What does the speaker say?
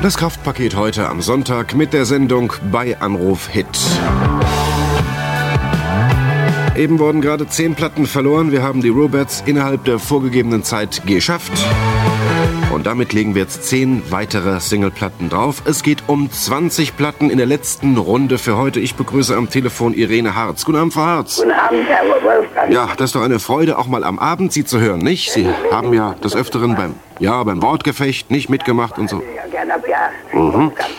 Das Kraftpaket heute am Sonntag mit der Sendung bei Anruf Hit. Eben wurden gerade 10 Platten verloren. Wir haben die Rubettes innerhalb der vorgegebenen Zeit geschafft. Und damit legen wir jetzt 10 weitere Singleplatten drauf. Es geht um 20 Platten in der letzten Runde für heute. Ich begrüße am Telefon Irene Harz. Guten Abend, Frau Harz. Guten Abend, Herr Wolfgang. Ja, das ist doch eine Freude, auch mal am Abend Sie zu hören, nicht? Sie haben ja des Öfteren beim Wortgefecht nicht mitgemacht und so. Ja, gerne, ja.